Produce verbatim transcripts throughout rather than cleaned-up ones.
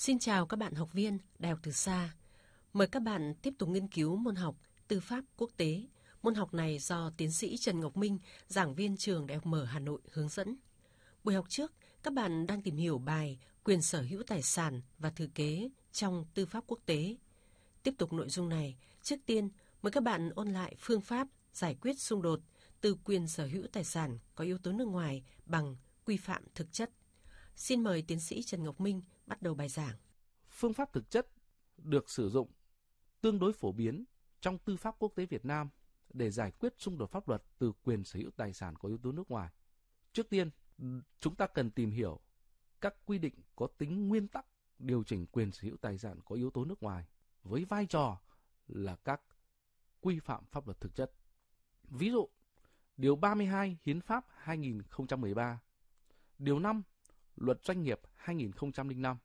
Xin chào các bạn học viên Đại học Từ Xa. Mời các bạn tiếp tục nghiên cứu môn học Tư pháp Quốc tế. Môn học này do tiến sĩ Trần Ngọc Minh, giảng viên trường Đại học Mở Hà Nội hướng dẫn. Buổi học trước, các bạn đang tìm hiểu bài Quyền sở hữu tài sản và thừa kế trong Tư pháp Quốc tế. Tiếp tục nội dung này, trước tiên mời các bạn ôn lại phương pháp giải quyết xung đột từ quyền sở hữu tài sản có yếu tố nước ngoài bằng quy phạm thực chất. Xin mời tiến sĩ Trần Ngọc Minh bắt đầu bài giảng. Phương pháp thực chất được sử dụng tương đối phổ biến trong tư pháp quốc tế Việt Nam để giải quyết xung đột pháp luật từ quyền sở hữu tài sản có yếu tố nước ngoài. Trước tiên, chúng ta cần tìm hiểu các quy định có tính nguyên tắc điều chỉnh quyền sở hữu tài sản có yếu tố nước ngoài với vai trò là các quy phạm pháp luật thực chất. Ví dụ, Điều ba mươi hai Hiến pháp hai nghìn không trăm mười ba, Điều năm Luật Doanh nghiệp hai nghìn không trăm lẻ năm.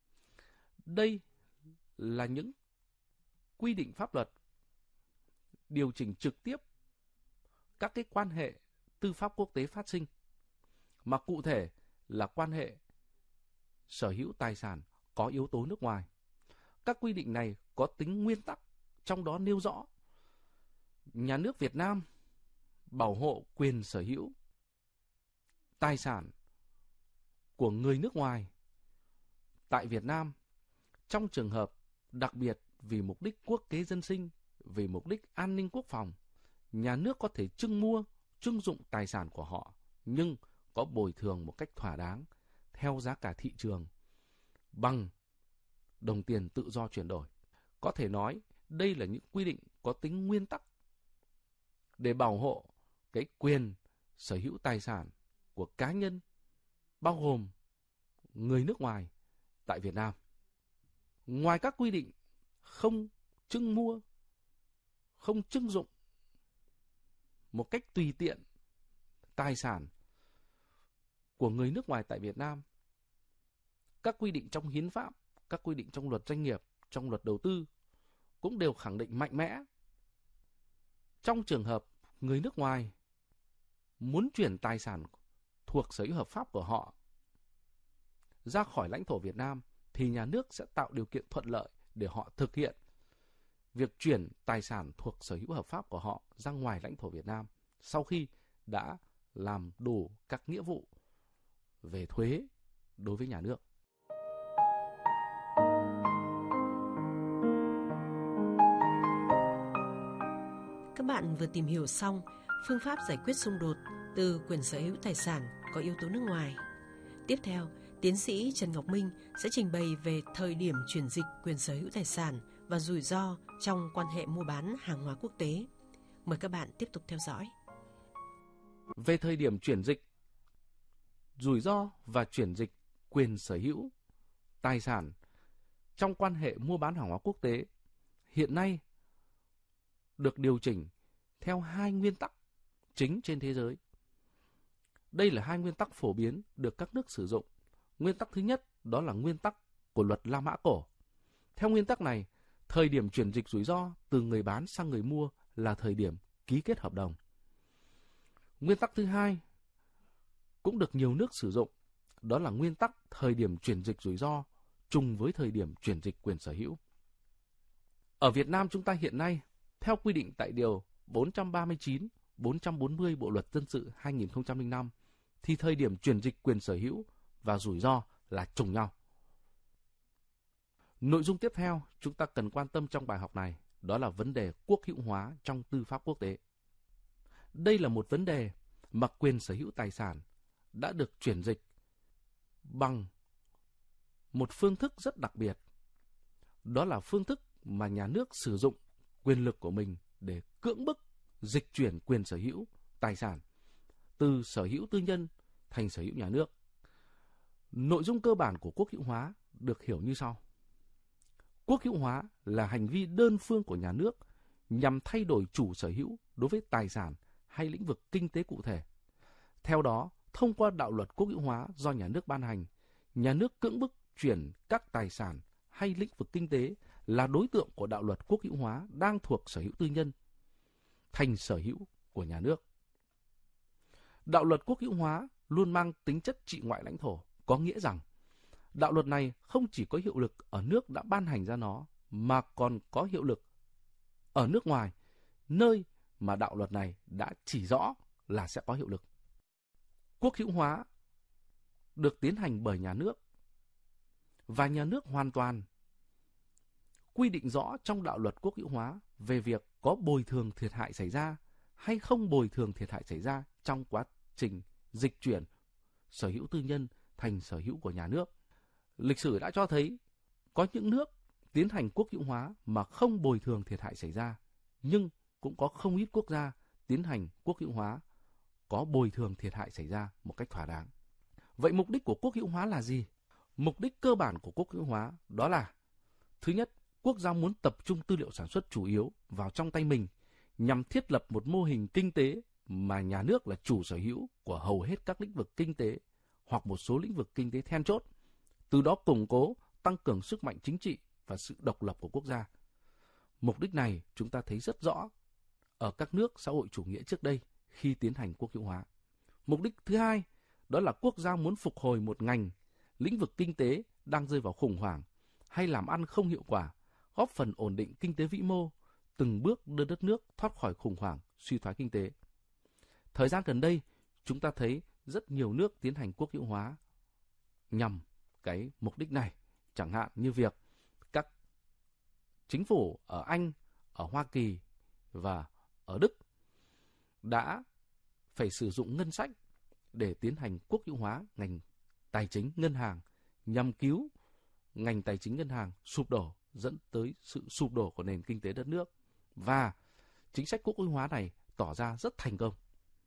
Đây là những quy định pháp luật điều chỉnh trực tiếp các cái quan hệ tư pháp quốc tế phát sinh, mà cụ thể là quan hệ sở hữu tài sản có yếu tố nước ngoài. Các quy định này có tính nguyên tắc, trong đó nêu rõ nhà nước Việt Nam bảo hộ quyền sở hữu tài sản của người nước ngoài tại Việt Nam trong trường hợp đặc biệt vì mục đích quốc kế dân sinh, vì mục đích an ninh quốc phòng. Nhà nước có thể trưng mua, trưng dụng tài sản của họ, nhưng có bồi thường một cách thỏa đáng theo giá cả thị trường bằng đồng tiền tự do chuyển đổi. Có thể nói đây là những quy định có tính nguyên tắc để bảo hộ cái quyền sở hữu tài sản của cá nhân, bao gồm người nước ngoài tại Việt Nam. Ngoài các quy định không trưng mua, không trưng dụng một cách tùy tiện tài sản của người nước ngoài tại Việt Nam, các quy định trong hiến pháp, các quy định trong luật doanh nghiệp, trong luật đầu tư cũng đều khẳng định mạnh mẽ trong trường hợp người nước ngoài muốn chuyển tài sản thuộc sở hữu hợp pháp của họ ra khỏi lãnh thổ Việt Nam thì nhà nước sẽ tạo điều kiện thuận lợi để họ thực hiện việc chuyển tài sản thuộc sở hữu hợp pháp của họ ra ngoài lãnh thổ Việt Nam sau khi đã làm đủ các nghĩa vụ về thuế đối với nhà nước. Các bạn vừa tìm hiểu xong phương pháp giải quyết xung đột từ quyền sở hữu tài sản có yếu tố nước ngoài. Tiếp theo, tiến sĩ Trần Ngọc Minh sẽ trình bày về thời điểm chuyển dịch quyền sở hữu tài sản và rủi ro trong quan hệ mua bán hàng hóa quốc tế. Mời các bạn tiếp tục theo dõi. Về thời điểm chuyển dịch, rủi ro và chuyển dịch quyền sở hữu tài sản trong quan hệ mua bán hàng hóa quốc tế hiện nay được điều chỉnh theo hai nguyên tắc chính trên thế giới. Đây là hai nguyên tắc phổ biến được các nước sử dụng. Nguyên tắc thứ nhất đó là nguyên tắc của luật La Mã Cổ. Theo nguyên tắc này, thời điểm chuyển dịch rủi ro từ người bán sang người mua là thời điểm ký kết hợp đồng. Nguyên tắc thứ hai cũng được nhiều nước sử dụng, đó là nguyên tắc thời điểm chuyển dịch rủi ro trùng với thời điểm chuyển dịch quyền sở hữu. Ở Việt Nam chúng ta hiện nay, theo quy định tại Điều bốn trăm ba mươi chín, bốn trăm bốn mươi Bộ Luật Dân sự hai nghìn không trăm lẻ năm, thì thời điểm chuyển dịch quyền sở hữu và rủi ro là trùng nhau. Nội dung tiếp theo chúng ta cần quan tâm trong bài học này đó là vấn đề quốc hữu hóa trong tư pháp quốc tế. Đây là một vấn đề mà quyền sở hữu tài sản đã được chuyển dịch bằng một phương thức rất đặc biệt. Đó là phương thức mà nhà nước sử dụng quyền lực của mình để cưỡng bức dịch chuyển quyền sở hữu tài sản từ sở hữu tư nhân thành sở hữu nhà nước. Nội dung cơ bản của quốc hữu hóa được hiểu như sau. Quốc hữu hóa là hành vi đơn phương của nhà nước nhằm thay đổi chủ sở hữu đối với tài sản hay lĩnh vực kinh tế cụ thể. Theo đó, thông qua đạo luật quốc hữu hóa do nhà nước ban hành, nhà nước cưỡng bức chuyển các tài sản hay lĩnh vực kinh tế là đối tượng của đạo luật quốc hữu hóa đang thuộc sở hữu tư nhân thành sở hữu của nhà nước. Đạo luật quốc hữu hóa luôn mang tính chất trị ngoại lãnh thổ, có nghĩa rằng Đạo luật này không chỉ có hiệu lực ở nước đã ban hành ra nó, mà còn có hiệu lực ở nước ngoài, nơi mà đạo luật này đã chỉ rõ là sẽ có hiệu lực. Quốc hữu hóa được tiến hành bởi nhà nước, và nhà nước hoàn toàn quy định rõ trong đạo luật quốc hữu hóa về việc có bồi thường thiệt hại xảy ra hay không bồi thường thiệt hại xảy ra trong quá trình dịch chuyển sở hữu tư nhân thành sở hữu của nhà nước. Lịch sử đã cho thấy có những nước tiến hành quốc hữu hóa mà không bồi thường thiệt hại xảy ra, nhưng cũng có không ít quốc gia tiến hành quốc hữu hóa có bồi thường thiệt hại xảy ra một cách thỏa đáng. Vậy mục đích của quốc hữu hóa là gì? Mục đích cơ bản của quốc hữu hóa đó là: thứ nhất, quốc gia muốn tập trung tư liệu sản xuất chủ yếu vào trong tay mình nhằm thiết lập một mô hình kinh tế mà nhà nước là chủ sở hữu của hầu hết các lĩnh vực kinh tế hoặc một số lĩnh vực kinh tế then chốt, từ đó củng cố, tăng cường sức mạnh chính trị và sự độc lập của quốc gia. Mục đích này chúng ta thấy rất rõ ở các nước xã hội chủ nghĩa trước đây khi tiến hành quốc hữu hóa. Mục đích thứ hai đó là quốc gia muốn phục hồi một ngành, lĩnh vực kinh tế đang rơi vào khủng hoảng hay làm ăn không hiệu quả, góp phần ổn định kinh tế vĩ mô, từng bước đưa đất nước thoát khỏi khủng hoảng, suy thoái kinh tế. Thời gian gần đây, chúng ta thấy rất nhiều nước tiến hành quốc hữu hóa nhằm cái mục đích này, chẳng hạn như việc các chính phủ ở Anh, ở Hoa Kỳ và ở Đức đã phải sử dụng ngân sách để tiến hành quốc hữu hóa ngành tài chính ngân hàng nhằm cứu ngành tài chính ngân hàng sụp đổ, dẫn tới sự sụp đổ của nền kinh tế đất nước. Và chính sách quốc hữu hóa này tỏ ra rất thành công.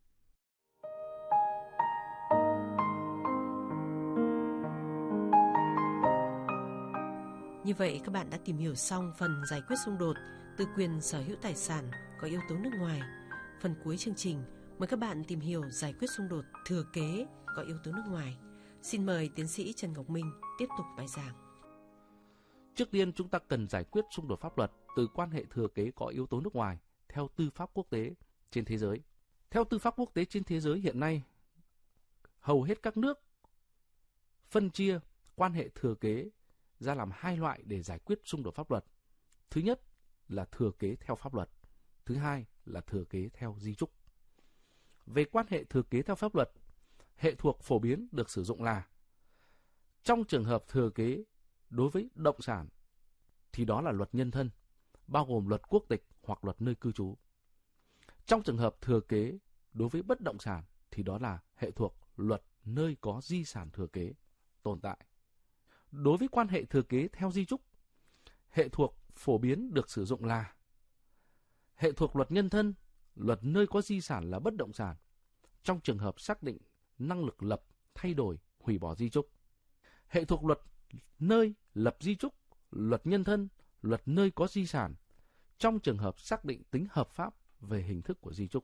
Như vậy các bạn đã tìm hiểu xong phần giải quyết xung đột từ quyền sở hữu tài sản có yếu tố nước ngoài. Phần cuối chương trình, mời các bạn tìm hiểu giải quyết xung đột thừa kế có yếu tố nước ngoài. Xin mời tiến sĩ Trần Ngọc Minh tiếp tục bài giảng. Trước tiên chúng ta cần giải quyết xung đột pháp luật từ quan hệ thừa kế có yếu tố nước ngoài theo tư pháp quốc tế trên thế giới. Theo tư pháp quốc tế trên thế giới hiện nay, hầu hết các nước phân chia quan hệ thừa kế ra làm hai loại để giải quyết xung đột pháp luật. Thứ nhất là thừa kế theo pháp luật, thứ hai là thừa kế theo di chúc. Về quan hệ thừa kế theo pháp luật, hệ thuộc phổ biến được sử dụng là: trong trường hợp thừa kế đối với động sản thì đó là luật nhân thân, bao gồm luật quốc tịch hoặc luật nơi cư trú. Trong trường hợp thừa kế đối với bất động sản thì đó là hệ thuộc luật nơi có di sản thừa kế tồn tại. Đối với quan hệ thừa kế theo di chúc, hệ thuộc phổ biến được sử dụng là: hệ thuộc luật nhân thân, luật nơi có di sản là bất động sản, trong trường hợp xác định năng lực lập, thay đổi, hủy bỏ di chúc. Hệ thuộc luật nơi lập di chúc, luật nhân thân, luật nơi có di sản, trong trường hợp xác định tính hợp pháp về hình thức của di chúc.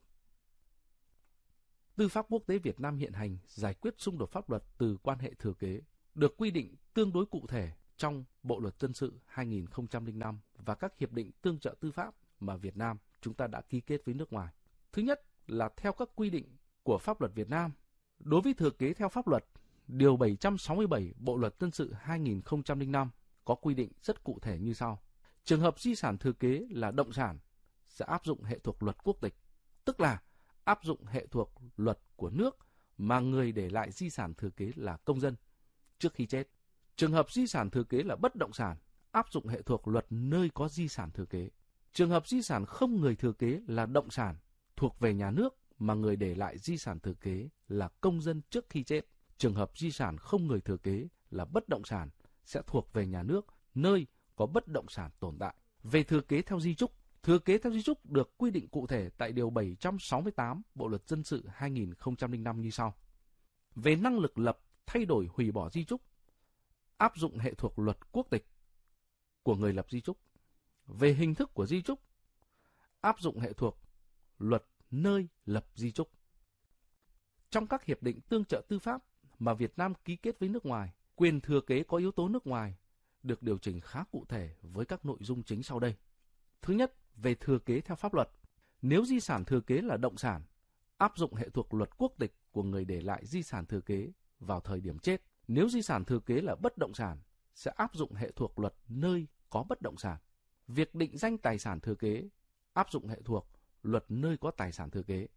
Tư pháp quốc tế Việt Nam hiện hành giải quyết xung đột pháp luật từ quan hệ thừa kế được quy định tương đối cụ thể trong Bộ luật dân sự hai nghìn không trăm lẻ năm và các hiệp định tương trợ tư pháp mà Việt Nam chúng ta đã ký kết với nước ngoài. Thứ nhất là theo các quy định của pháp luật Việt Nam, đối với thừa kế theo pháp luật, điều bảy trăm sáu mươi bảy Bộ luật dân sự hai nghìn không trăm lẻ năm có quy định rất cụ thể như sau: trường hợp di sản thừa kế là động sản sẽ áp dụng hệ thuộc luật quốc tịch, tức là áp dụng hệ thuộc luật của nước mà người để lại di sản thừa kế là công dân trước khi chết. Trường hợp di sản thừa kế là bất động sản áp dụng hệ thuộc luật nơi có di sản thừa kế. Trường hợp di sản không người thừa kế là động sản thuộc về nhà nước mà người để lại di sản thừa kế là công dân trước khi chết. Trường hợp di sản không người thừa kế là bất động sản sẽ thuộc về nhà nước nơi có bất động sản tồn tại. Về thừa kế theo di chúc, thừa kế theo di chúc được quy định cụ thể tại điều bảy trăm sáu mươi tám Bộ luật dân sự hai nghìn không trăm lẻ năm như sau: về năng lực lập, thay đổi, hủy bỏ di chúc, áp dụng hệ thuộc luật quốc tịch của người lập di chúc. Về hình thức của di chúc, áp dụng hệ thuộc luật nơi lập di chúc. Trong các hiệp định tương trợ tư pháp mà Việt Nam ký kết với nước ngoài, quyền thừa kế có yếu tố nước ngoài được điều chỉnh khá cụ thể với các nội dung chính sau đây. Thứ nhất, về thừa kế theo pháp luật, nếu di sản thừa kế là động sản, áp dụng hệ thuộc luật quốc tịch của người để lại di sản thừa kế vào thời điểm chết. Nếu di sản thừa kế là bất động sản, sẽ áp dụng hệ thuộc luật nơi có bất động sản. Việc định danh tài sản thừa kế áp dụng hệ thuộc luật nơi có tài sản thừa kế.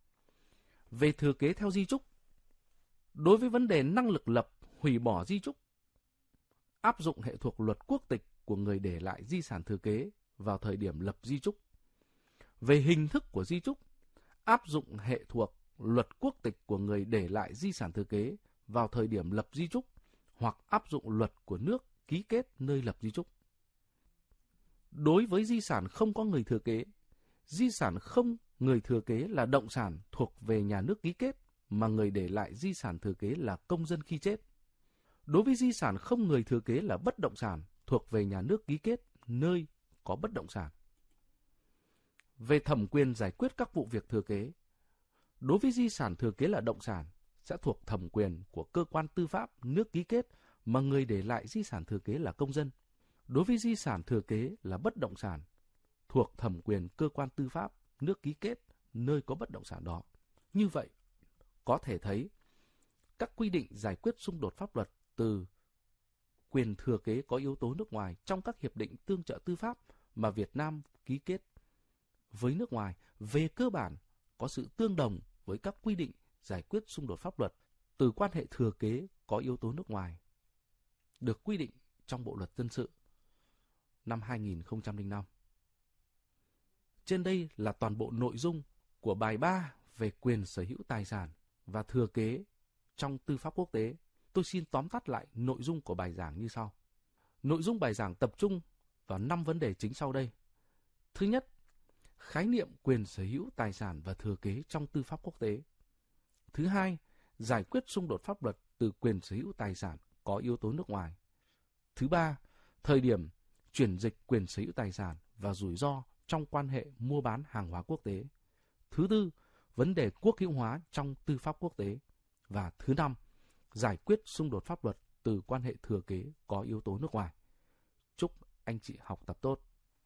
Về thừa kế theo di chúc, đối với vấn đề năng lực lập, hủy bỏ di chúc, áp dụng hệ thuộc luật quốc tịch của người để lại di sản thừa kế vào thời điểm lập di chúc. Về hình thức của di chúc, áp dụng hệ thuộc luật quốc tịch của người để lại di sản thừa kế vào thời điểm lập di chúc hoặc áp dụng luật của nước ký kết nơi lập di chúc. Đối với di sản không có người thừa kế, di sản không người thừa kế là động sản thuộc về nhà nước ký kết mà người để lại di sản thừa kế là công dân khi chết. Đối với di sản không người thừa kế là bất động sản thuộc về nhà nước ký kết nơi có bất động sản. Về thẩm quyền giải quyết các vụ việc thừa kế, đối với di sản thừa kế là động sản sẽ thuộc thẩm quyền của cơ quan tư pháp nước ký kết mà người để lại di sản thừa kế là công dân. Đối với di sản thừa kế là bất động sản thuộc thẩm quyền cơ quan tư pháp nước ký kết nơi có bất động sản đó. Như vậy, có thể thấy các quy định giải quyết xung đột pháp luật từ quyền thừa kế có yếu tố nước ngoài trong các hiệp định tương trợ tư pháp mà Việt Nam ký kết với nước ngoài về cơ bản có sự tương đồng với các quy định giải quyết xung đột pháp luật từ quan hệ thừa kế có yếu tố nước ngoài được quy định trong Bộ luật dân sự năm hai nghìn không trăm lẻ năm. Trên đây là toàn bộ nội dung của bài ba về quyền sở hữu tài sản và thừa kế trong tư pháp quốc tế. Tôi xin tóm tắt lại nội dung của bài giảng như sau. Nội dung bài giảng tập trung vào năm vấn đề chính sau đây. Thứ nhất, khái niệm quyền sở hữu tài sản và thừa kế trong tư pháp quốc tế. Thứ hai, giải quyết xung đột pháp luật từ quyền sở hữu tài sản có yếu tố nước ngoài. Thứ ba, thời điểm chuyển dịch quyền sở hữu tài sản và rủi ro trong quan hệ mua bán hàng hóa quốc tế. Thứ tư, vấn đề quốc hữu hóa trong tư pháp quốc tế. Và thứ năm, giải quyết xung đột pháp luật từ quan hệ thừa kế có yếu tố nước ngoài. Chúc anh chị học tập tốt.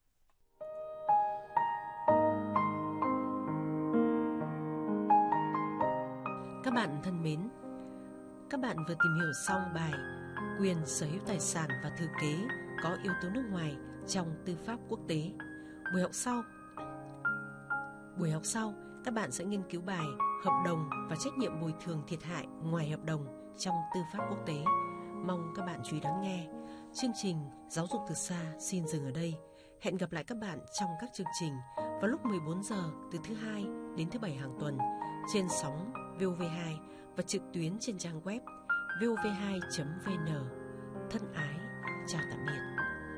Các bạn thân mến, các bạn vừa tìm hiểu xong bài Quyền sở hữu tài sản và thừa kế có yếu tố nước ngoài trong tư pháp quốc tế. Buổi học sau, buổi học sau, các bạn sẽ nghiên cứu bài Hợp đồng và trách nhiệm bồi thường thiệt hại ngoài hợp đồng trong tư pháp quốc tế. Mong các bạn chú ý đón nghe. Chương trình Giáo dục từ xa xin dừng ở đây. Hẹn gặp lại các bạn trong các chương trình vào lúc mười bốn giờ từ thứ hai đến thứ bảy hàng tuần trên sóng vê o vê hai và trực tuyến trên trang web vê o vê hai chấm vê en.